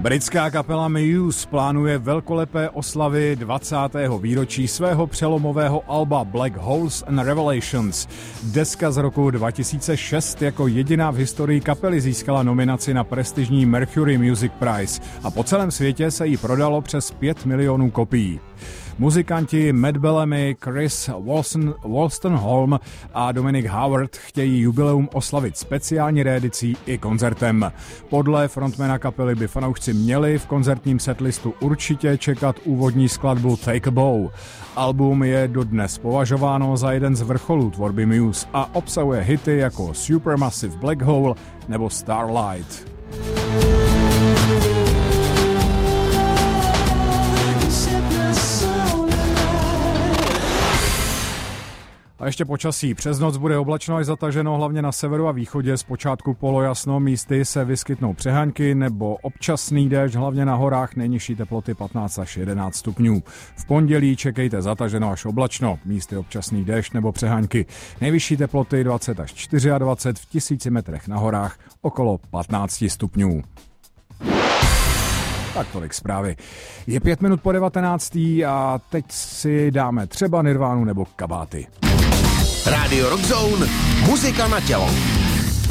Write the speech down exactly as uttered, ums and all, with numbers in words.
Britská kapela Muse plánuje velkolepé oslavy dvacátého výročí svého přelomového alba Black Holes and Revelations. Deska z roku dva tisíce šest jako jediná v historii kapely získala nominaci na prestižní Mercury Music Prize a po celém světě se jí prodalo přes pět milionů kopií. Muzikanti Matt Bellamy, Chris Wolsten, Wolstenholme a Dominic Howard chtějí jubileum oslavit speciální reedicí i koncertem. Podle frontmana kapely by fanoušci měli v koncertním setlistu určitě čekat úvodní skladbu Take a Bow. Album je dodnes považováno za jeden z vrcholů tvorby Muse a obsahuje hity jako Supermassive Black Hole nebo Starlight. A ještě počasí. Přes noc bude oblačno až zataženo, hlavně na severu a východě. Zpočátku polojasno, místy se vyskytnou přehánky nebo občasný déšť, hlavně na horách, nejnižší teploty patnáct až jedenáct stupňů. V pondělí čekejte zataženo až oblačno, místy občasný déšť nebo přehánky. Nejvyšší teploty dvacet až dvacet čtyři, v tisíci metrech na horách okolo patnáct stupňů. Tak tolik zprávy. Je pět minut po devatenácté a teď si dáme třeba Nirvánu nebo Kabáty. Rádio Rock Zone, muzika na tělo.